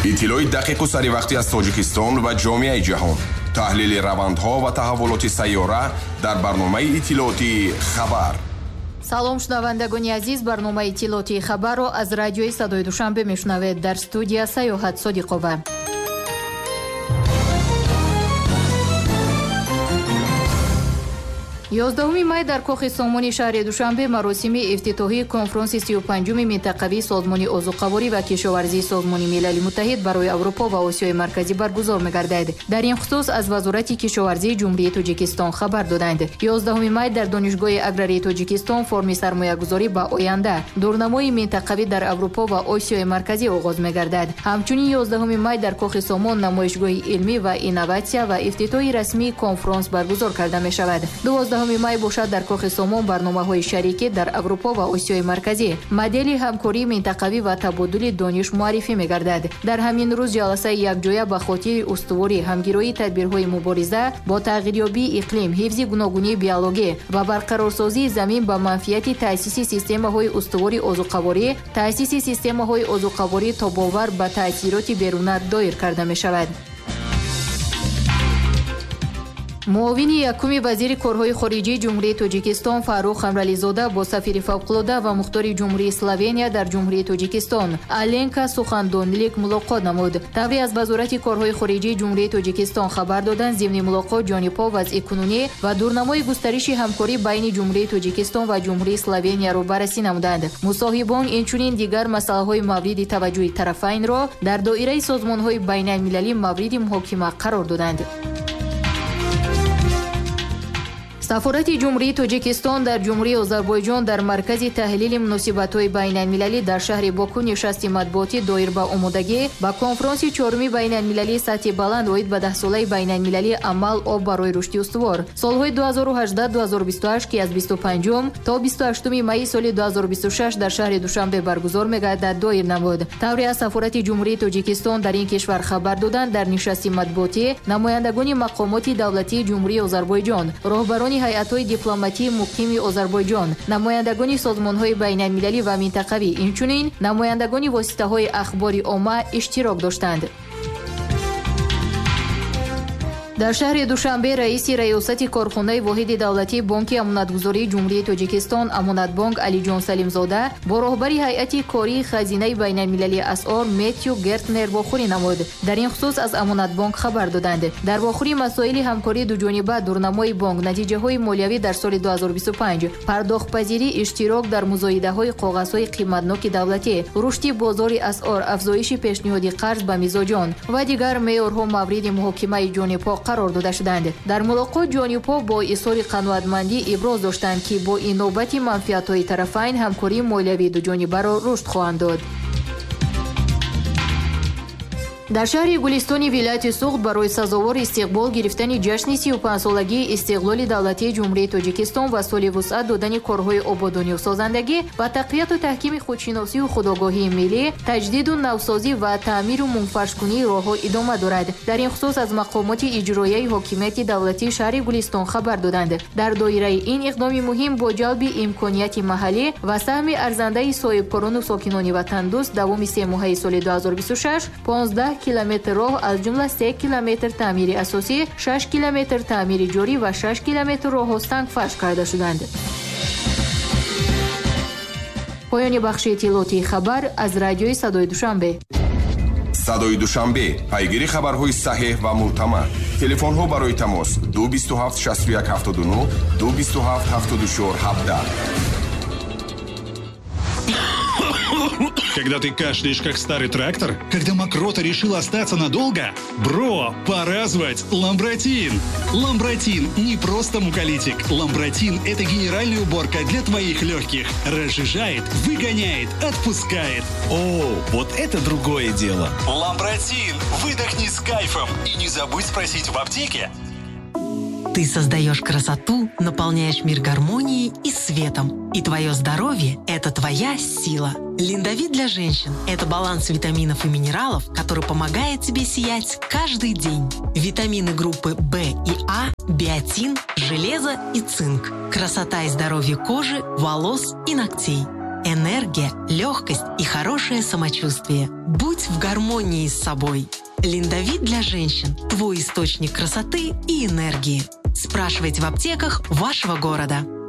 иттилои дақиқу саривақтӣ аз Тоҷикистон ва ҷомеаи ҷаҳон. таҳлили равандҳо ва таҳаввулоти сайёра дар барномаи иттилооти хабар. салом шунавандагони азиз, барномаи иттилооти хабарро аз радиои Садои Душанбе мешунавед. дар студия Саёҳат Содиқова. 11 май дар кохи сомони шаҳри Душанбе маросими ифтитоҳии конфронси 35-уми минтақавии созмони озуқаворӣ ва кишоварзии созмони милали муттаҳид барои Аврупо ва Осиёи марказӣ баргузор мегардад. Дар ин хусус аз Вазорати кишоварзии Ҷумҳурии Тоҷикистон хабар доданд. 11 май дар Донишгоҳи аграрии Тоҷикистон форуми сармоягузорӣ ба оянда дурнамои минтақавӣ дар Аврупо ва Осиёи марказӣ оғоз мегардад. Ҳамчунин 11 май дар кохи сомон намоишгоҳи илмӣ ва инноватсия ва ифтитоҳи расмии конфронс баргузор карда мешавад. 12 май бошад дар кохи сомон барномаҳои шарикӣ дар Аврупо ва Осиёи марказӣ модели ҳамкории минтақавӣ ва табодули дониш муаррифӣ мегардад. дар ҳамин рӯз ҷаласаи якҷоя ба хотири устуворӣ ҳамгирии тадбирҳои мубориза бо тағйирёбии иқлим, ҳифзи гуногунии биологӣ ва барқарорсозии замин ба манфиати таъсиси системаҳои устувори озуқаворӣ, таъсиси системаҳои озуқаворӣ тобовар ба таъсироти беруна доир карда мешавад. муовини якуми вазири корҳои хориҷии Ҷумҳурии Тоҷикистон Фаррух Амрализода бо сафири фавқулода ва мухтори Ҷумҳурии Словения дар Ҷумҳурии Тоҷикистон Аленка Сухандонлик мулоқот намуд. таври аз Вазорати корҳои хориҷии Ҷумҳурии Тоҷикистон хабар доданд, зимни мулоқот ҷонибҳо вазъи кунунӣ ва дурнамои густариши ҳамкорӣ байни Ҷумҳурии Тоҷикистон ва Ҷумҳурии Словенияро баррасӣ намуданд. мусоҳибон инчунин дигар масъалаҳои мавриди таваҷҷӯҳи тарафайнро дар доираи созмонҳои байналмилалӣ мавриди муҳокима қарор доданд. сафорати Ҷумҳурии Тоҷикистон дар Ҷумҳурии Озарбойҷон дар маркази таҳлили муносибатҳои байналмилалӣ дар шаҳри Боку нишасти матбуотӣ доир ба омодагӣ ба конфронси 4-уми байналмилалии сатҳи баланд оид ба 10-солаи байналмилалии амал об барои рушди устувор солҳои 2018-2028 ки аз 25 то 28 майи соли 2026 дар шаҳри Душанбе баргузор мегардад доир намуд. таври аз сафорати Ҷумҳурии Тоҷикистон дар ин кишвар хабар доданд, дар нишасти матбуотӣ намояндагони мақомоти давлатии Ҷумҳурии Озарбойҷон, роҳбарони ҳайатҳои дипломатии муқими Озарбойҷон, намояндагони созмонҳои байналмилалӣ ва минтақавӣ, инчунин намояндагони воситаҳои ахбори омма иштирок доштанд. дар шаҳри Душанбе раиси раёсати корхонаи воҳиди давлатии бонки амонатгузории Ҷумҳурии Тоҷикистон Амонатбонк Алиҷон Салимзода бо роҳбари ҳайати кории хазинаи байналмилалии асъор Меттью Гертнер вохӯрӣ намуд. дар ин хусус аз Амонатбонк хабар доданд. дар вохӯрӣ масоили ҳамкории дуҷониба, дурнамои бонк, натиҷаҳои молиявӣ дар соли 2025, пардохтпазирӣ, иштирок дар музоидаҳои коғазҳои қиматноки давлатӣ, рушди бозори асъор, афзоиши пешниҳоди қарз ба мизоҷон ва дигар меъёрҳо мавриди муҳокимаи ҷонибҳо қарор дода шуданд. дар мулоқот ҷонибҳо бо изҳори қаноатмандӣ иброз доштанд, ки бо инобати манфиатҳои тарафайн ҳамкории молиявии дуҷонибаро рушд хоҳанд дод. дар шаҳри Гулистони вилояти Суғд барои сазовор истиқбол гирифтани ҷашни 35-солагии истиқлоли давлатии Ҷумҳурии Тоҷикистон ва соли вусъат додани корҳои ободонию созандагӣ ва тақвияту таҳкими худшиносию худогоҳии миллӣ, таҷдиду навсозӣ ва таъмиру мунфашкунии роҳҳо идома дорад. дар ин хусус аз мақомоти иҷроияи ҳокимияти давлатии шаҳри Гулистон хабар доданд. дар доираи ин иқдоми муҳим бо ҷалби имконияти маҳаллӣ ва саҳми арзандаи соҳибкорону сокинони ватандӯст давоми 3 моҳаи соли 2026 15 километр роҳ, аз ҷумла 3 километр таъмири асосӣ, 6 километр таъмири ҷорӣ ва 6 километр роҳҳо сангфарш карда шуданд. поёни бахши иттилооти хабар аз радиои Садои Душанбе. Садои Душанбе, пайгири хабарҳои саҳеҳ ва муътамад. телефонҳо барои тамос 227 61 79 227 74 17. Когда ты кашляешь, как старый трактор? Когда мокрота решила остаться надолго? Бро, пора звать Ламбротин! Ламбротин не просто муколитик. Ламбротин – это генеральная уборка для твоих легких. Разжижает, выгоняет, отпускает. О, вот это другое дело. Ламбротин! Выдохни с кайфом. И не забудь спросить в аптеке. Ты создаешь красоту, наполняешь мир гармонией и светом. И твое здоровье – это твоя сила. Линдовит для женщин – это баланс витаминов и минералов, который помогает тебе сиять каждый день. Витамины группы В и А, биотин, железо и цинк. Красота и здоровье кожи, волос и ногтей. энергия, легкость и хорошее самочувствие. Будь в гармонии с собой. Линдавит для женщин – твой источник красоты и энергии. Спрашивайте в аптеках вашего города.